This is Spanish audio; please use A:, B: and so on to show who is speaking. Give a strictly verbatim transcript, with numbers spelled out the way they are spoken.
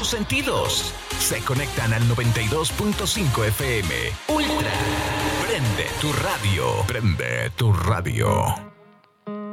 A: tus sentidos. Se conectan al noventa y dos punto cinco F M. Ultra. Prende tu radio. Prende tu radio.